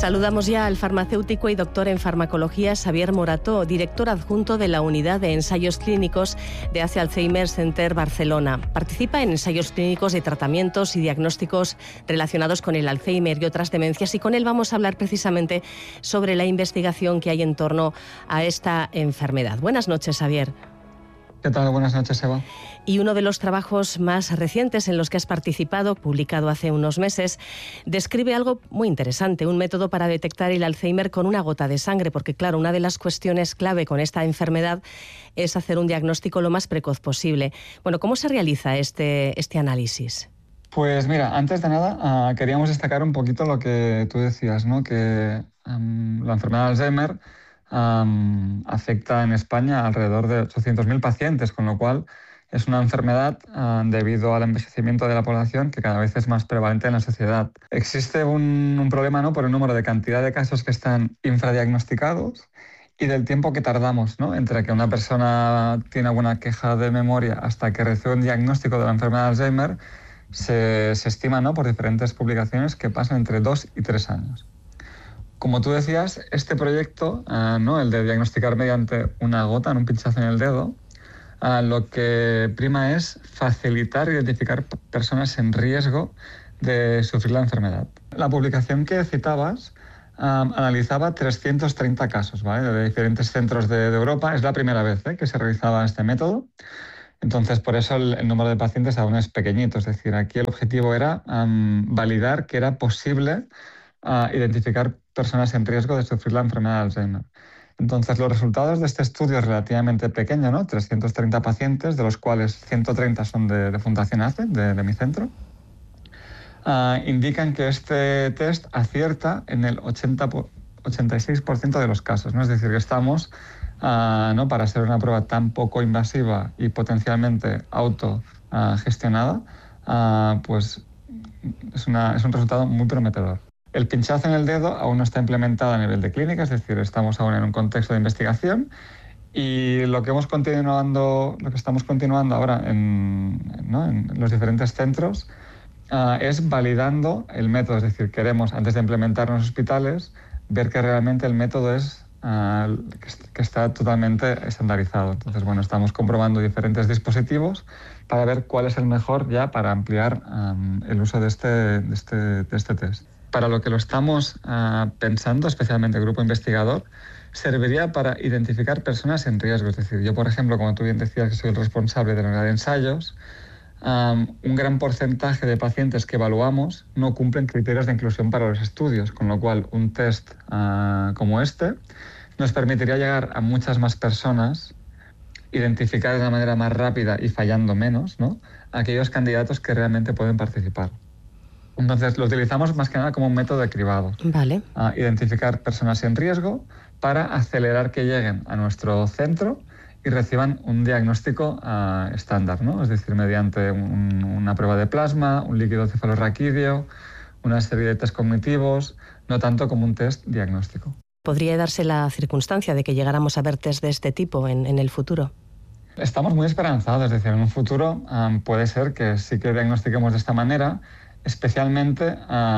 Saludamos ya al farmacéutico y doctor en farmacología Xavier Morató, director adjunto de la Unidad de Ensayos Clínicos de ACE Alzheimer Center Barcelona. Participa en ensayos clínicos de tratamientos y diagnósticos relacionados con el Alzheimer y otras demencias, y con él vamos a hablar precisamente sobre la investigación que hay en torno a esta enfermedad. Buenas noches, Xavier. ¿Qué tal? Buenas noches, Eva. Y uno de los trabajos más recientes en los que has participado, publicado hace unos meses, describe algo muy interesante, un método para detectar el Alzheimer con una gota de sangre, porque claro, una de las cuestiones clave con esta enfermedad es hacer un diagnóstico lo más precoz posible. Bueno, ¿cómo se realiza este análisis? Pues mira, antes de nada queríamos destacar un poquito lo que tú decías, ¿no? Que la enfermedad de Alzheimer afecta en España a alrededor de 800.000 pacientes, con lo cual es una enfermedad debido al envejecimiento de la población que cada vez es más prevalente en la sociedad. Existe un problema, ¿no?, por el número de cantidad de casos que están infradiagnosticados y del tiempo que tardamos, ¿no?, entre que una persona tiene alguna queja de memoria hasta que recibe un diagnóstico de la enfermedad de Alzheimer. Se estima, ¿no?, por diferentes publicaciones que pasan entre 2 y 3 años. Como tú decías, este proyecto, ¿no?, el de diagnosticar mediante una gota, en un pinchazo en el dedo, lo que prima es facilitar e identificar personas en riesgo de sufrir la enfermedad. La publicación que citabas analizaba 330 casos, ¿vale?, de diferentes centros de Europa. Es la primera vez que se realizaba este método. Entonces, por eso el número de pacientes aún es pequeñito. Es decir, aquí el objetivo era validar que era posible identificar personas en riesgo de sufrir la enfermedad de Alzheimer. Entonces, los resultados de este estudio es relativamente pequeño, ¿no? 330 pacientes, de los cuales 130 son de Fundación ACE, de mi centro. Indican que este test acierta en el 86% de los casos, ¿no? Es decir, que estamos, ¿no?, para ser una prueba tan poco invasiva y potencialmente autogestionada, pues es un resultado muy prometedor. El pinchazo en el dedo aún no está implementado a nivel de clínica, es decir, estamos aún en un contexto de investigación, y lo que estamos continuando ahora en los diferentes centros es validando el método. Es decir, queremos, antes de implementarlo en los hospitales, ver que realmente el método que está totalmente estandarizado. Entonces, bueno, estamos comprobando diferentes dispositivos para ver cuál es el mejor ya para ampliar el uso de este test. Para lo que lo estamos pensando, especialmente el grupo investigador, serviría para identificar personas en riesgo. Es decir, yo, por ejemplo, como tú bien decías, que soy el responsable de la unidad de ensayos, un gran porcentaje de pacientes que evaluamos no cumplen criterios de inclusión para los estudios, con lo cual un test como este nos permitiría llegar a muchas más personas, identificar de una manera más rápida y fallando menos, ¿no?, aquellos candidatos que realmente pueden participar. Entonces, lo utilizamos más que nada como un método de cribado. Vale. Identificar personas en riesgo para acelerar que lleguen a nuestro centro y reciban un diagnóstico estándar, ¿no? Es decir, mediante una prueba de plasma, un líquido cefalorraquídeo, una serie de test cognitivos, no tanto como un test diagnóstico. ¿Podría darse la circunstancia de que llegáramos a ver test de este tipo en el futuro? Estamos muy esperanzados. Es decir, en un futuro puede ser que sí que diagnostiquemos de esta manera, especialmente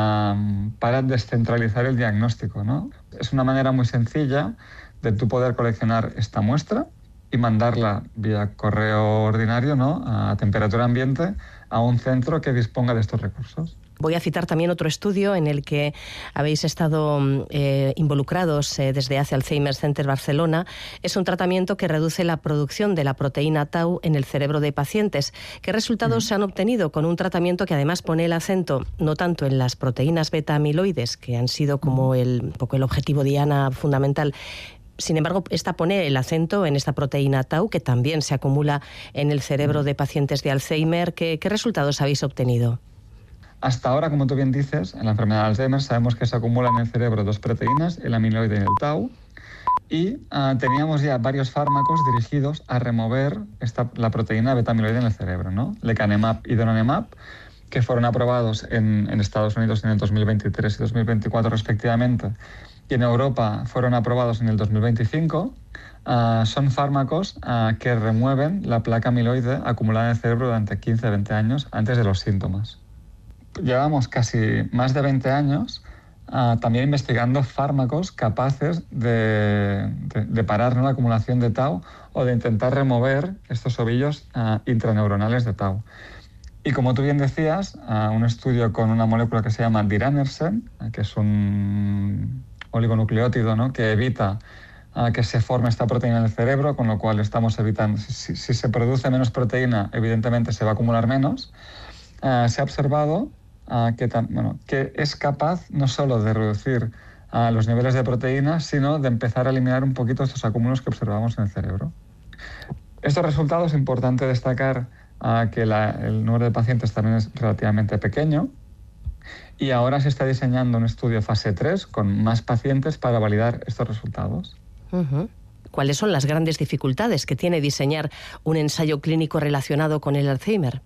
para descentralizar el diagnóstico, ¿no? Es una manera muy sencilla de tú poder coleccionar esta muestra y mandarla vía correo ordinario, ¿no?, a temperatura ambiente a un centro que disponga de estos recursos. Voy a citar también otro estudio en el que habéis estado involucrados desde ACE Alzheimer Center Barcelona. Es un tratamiento que reduce la producción de la proteína tau en el cerebro de pacientes. ¿Qué resultados se han obtenido con un tratamiento que además pone el acento no tanto en las proteínas beta-amiloides, que han sido como un poco el objetivo diana fundamental? Sin embargo, esta pone el acento en esta proteína tau, que también se acumula en el cerebro de pacientes de Alzheimer. ¿Qué resultados habéis obtenido? Hasta ahora, como tú bien dices, en la enfermedad de Alzheimer sabemos que se acumulan en el cerebro dos proteínas, el amiloide y el tau, y teníamos ya varios fármacos dirigidos a remover la proteína beta-amiloide en el cerebro, ¿no? Lecanemab y donanemab, que fueron aprobados en Estados Unidos en el 2023 y 2024 respectivamente, y en Europa fueron aprobados en el 2025. Son fármacos que remueven la placa amiloide acumulada en el cerebro durante 15-20 años antes de los síntomas. Llevamos casi más de 20 años también investigando fármacos capaces de parar, ¿no?, la acumulación de tau o de intentar remover estos ovillos intraneuronales de tau. Y como tú bien decías, un estudio con una molécula que se llama diranersen, que es un oligonucleótido, ¿no?, que evita que se forme esta proteína en el cerebro, con lo cual estamos evitando, si se produce menos proteína, evidentemente se va a acumular menos. Se ha observado que es capaz no solo de reducir los niveles de proteína, sino de empezar a eliminar un poquito estos acúmulos que observamos en el cerebro. Estos resultados, es importante destacar que el número de pacientes también es relativamente pequeño, y ahora se está diseñando un estudio fase 3 con más pacientes para validar estos resultados. Uh-huh. ¿Cuáles son las grandes dificultades que tiene diseñar un ensayo clínico relacionado con el Alzheimer?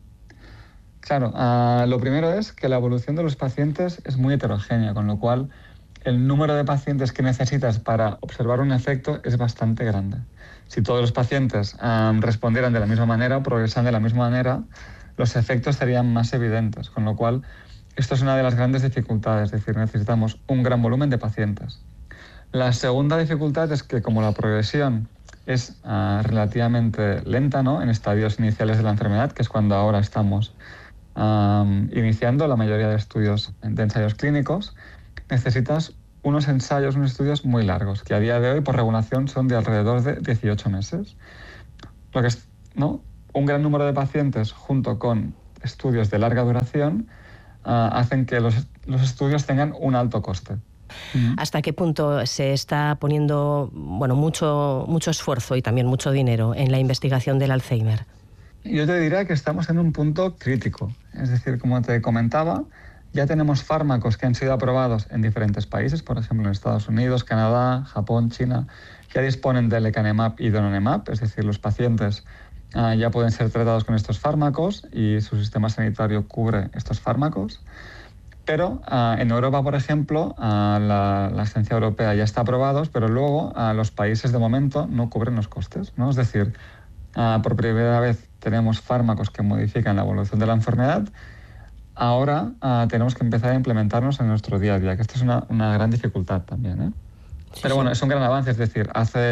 Claro, lo primero es que la evolución de los pacientes es muy heterogénea, con lo cual el número de pacientes que necesitas para observar un efecto es bastante grande. Si todos los pacientes respondieran de la misma manera o progresan de la misma manera, los efectos serían más evidentes, con lo cual esto es una de las grandes dificultades, es decir, necesitamos un gran volumen de pacientes. La segunda dificultad es que como la progresión es relativamente lenta, ¿no?, en estadios iniciales de la enfermedad, que es cuando ahora estamos iniciando la mayoría de estudios de ensayos clínicos, necesitas unos estudios muy largos, que a día de hoy por regulación son de alrededor de 18 meses. Lo que es, ¿no?, un gran número de pacientes junto con estudios de larga duración hacen que los estudios tengan un alto coste. ¿Hasta qué punto se está poniendo mucho esfuerzo y también mucho dinero en la investigación del Alzheimer? Yo te diría que estamos en un punto crítico. Es decir, como te comentaba, ya tenemos fármacos que han sido aprobados en diferentes países, por ejemplo en Estados Unidos, Canadá, Japón, China, que ya disponen de lecanemab y donanemab, es decir, los pacientes ya pueden ser tratados con estos fármacos y su sistema sanitario cubre estos fármacos. Pero en Europa, por ejemplo, la agencia europea ya está aprobados, pero luego los países de momento no cubren los costes, ¿no? Es decir, por primera vez tenemos fármacos que modifican la evolución de la enfermedad. Ahora tenemos que empezar a implementarnos en nuestro día a día, que esto es una gran dificultad también, ¿eh? Sí, pero bueno, es un gran avance, es decir,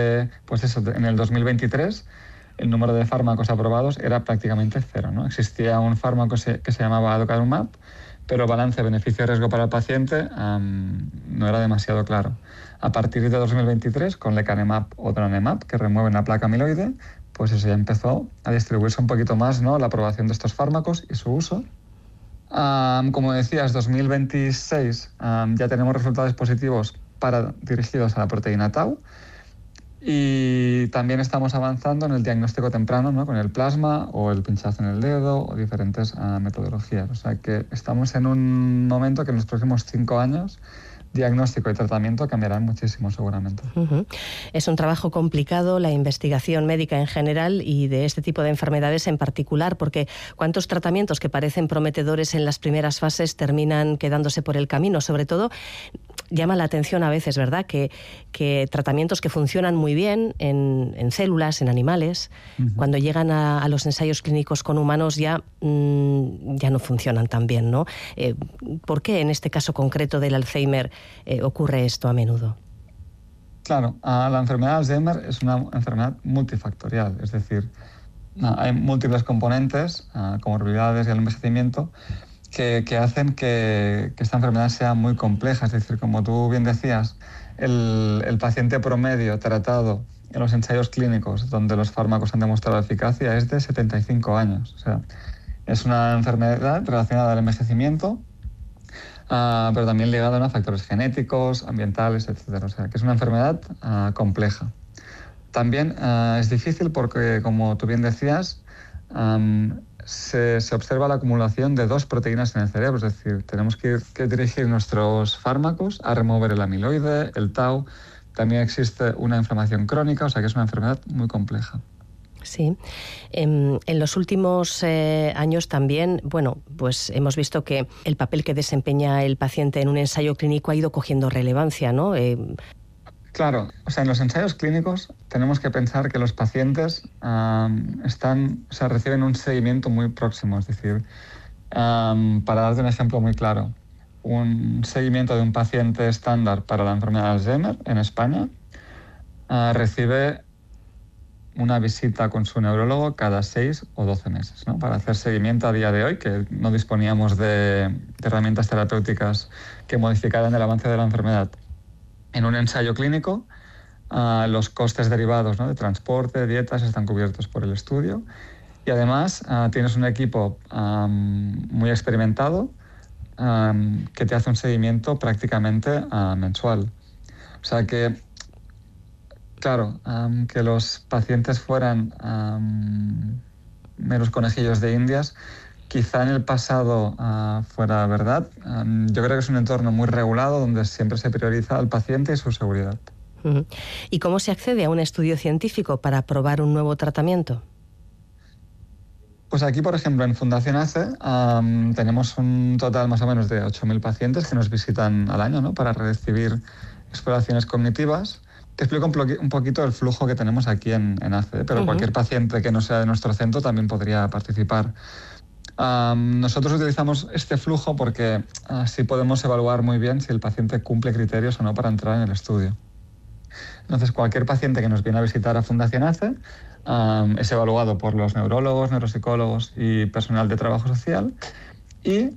en el 2023 el número de fármacos aprobados era prácticamente cero, ¿no? Existía un fármaco que se llamaba aducanumab, pero el balance beneficio-riesgo para el paciente no era demasiado claro. A partir de 2023, con lecanemab o donanemab, que remueven la placa amiloide, pues eso ya empezó a distribuirse un poquito más, ¿no?, la aprobación de estos fármacos y su uso. Como decías, 2026 ya tenemos resultados positivos dirigidos a la proteína tau, y también estamos avanzando en el diagnóstico temprano, ¿no?, con el plasma o el pinchazo en el dedo o diferentes metodologías. O sea que estamos en un momento que en los próximos 5 años diagnóstico y tratamiento cambiarán muchísimo seguramente. Uh-huh. Es un trabajo complicado la investigación médica en general y de este tipo de enfermedades en particular, porque cuántos tratamientos que parecen prometedores en las primeras fases terminan quedándose por el camino. Sobre todo llama la atención a veces, ¿verdad?, que tratamientos que funcionan muy bien en células, en animales, uh-huh, cuando llegan a los ensayos clínicos con humanos ya no funcionan tan bien, ¿no? ¿Por qué en este caso concreto del Alzheimer ocurre esto a menudo? Claro, la enfermedad de Alzheimer es una enfermedad multifactorial, es decir, hay múltiples componentes, comorbilidades y el envejecimiento, que hacen que esta enfermedad sea muy compleja. Es decir, como tú bien decías, el paciente promedio tratado en los ensayos clínicos donde los fármacos han demostrado eficacia es de 75 años. O sea, es una enfermedad relacionada al envejecimiento, pero también ligada a factores genéticos, ambientales, etc. O sea, que es una enfermedad compleja. También es difícil porque, como tú bien decías, se observa la acumulación de 2 proteínas en el cerebro, es decir, tenemos que dirigir nuestros fármacos a remover el amiloide, el tau. También existe una inflamación crónica, o sea que es una enfermedad muy compleja. Sí. En los últimos años también, pues hemos visto que el papel que desempeña el paciente en un ensayo clínico ha ido cogiendo relevancia, ¿no? Claro, o sea, en los ensayos clínicos tenemos que pensar que los pacientes reciben un seguimiento muy próximo, es decir, para darte un ejemplo muy claro, un seguimiento de un paciente estándar para la enfermedad de Alzheimer en España recibe una visita con su neurólogo cada 6 o 12 meses, ¿no? Para hacer seguimiento a día de hoy, que no disponíamos de herramientas terapéuticas que modificaran el avance de la enfermedad. En un ensayo clínico, los costes derivados, ¿no?, de transporte, dietas, están cubiertos por el estudio. Y además tienes un equipo muy experimentado que te hace un seguimiento prácticamente mensual. O sea que, claro, que los pacientes fueran meros conejillos de indias, quizá en el pasado fuera verdad. Yo creo que es un entorno muy regulado donde siempre se prioriza al paciente y su seguridad. ¿Y cómo se accede a un estudio científico para probar un nuevo tratamiento? Pues aquí, por ejemplo, en Fundación ACE tenemos un total más o menos de 8.000 pacientes que nos visitan al año, ¿no?, para recibir exploraciones cognitivas. Te explico un poquito el flujo que tenemos aquí en ACE, pero cualquier paciente que no sea de nuestro centro también podría participar. Nosotros utilizamos este flujo porque así podemos evaluar muy bien si el paciente cumple criterios o no para entrar en el estudio. Entonces, cualquier paciente que nos viene a visitar a Fundación ACE es evaluado por los neurólogos, neuropsicólogos y personal de trabajo social y,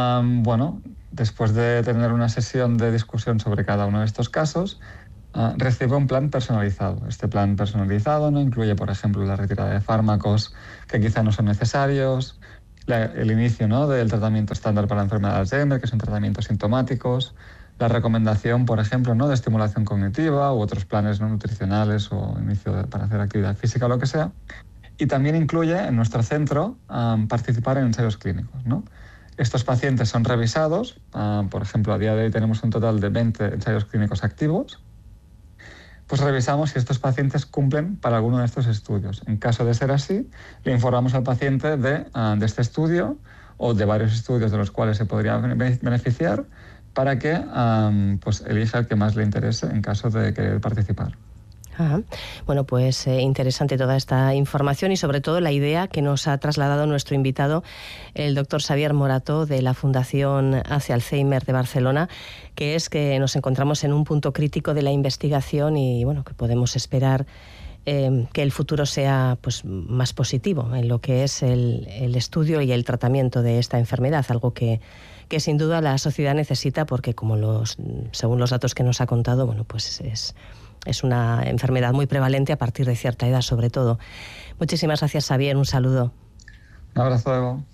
después de tener una sesión de discusión sobre cada uno de estos casos, recibe un plan personalizado. Este plan personalizado no incluye, por ejemplo, la retirada de fármacos que quizá no son necesarios, el inicio, ¿no?, del tratamiento estándar para la enfermedad de Alzheimer, que son tratamientos sintomáticos, la recomendación, por ejemplo, ¿no?, de estimulación cognitiva u otros planes no nutricionales o inicio para hacer actividad física o lo que sea. Y también incluye en nuestro centro participar en ensayos clínicos, ¿no? Estos pacientes son revisados, por ejemplo, a día de hoy tenemos un total de 20 ensayos clínicos activos. Pues revisamos si estos pacientes cumplen para alguno de estos estudios. En caso de ser así, le informamos al paciente de este estudio o de varios estudios de los cuales se podría beneficiar para que elija el que más le interese en caso de querer participar. Bueno, pues interesante toda esta información y sobre todo la idea que nos ha trasladado nuestro invitado, el doctor Xavier Morató, de la Fundación ACE Alzheimer de Barcelona, que es que nos encontramos en un punto crítico de la investigación y bueno, que podemos esperar que el futuro sea pues más positivo en lo que es el estudio y el tratamiento de esta enfermedad, algo que sin duda la sociedad necesita porque según los datos que nos ha contado, bueno, pues es una enfermedad muy prevalente a partir de cierta edad, sobre todo. Muchísimas gracias, Xavier. Un saludo. Un abrazo, Evo.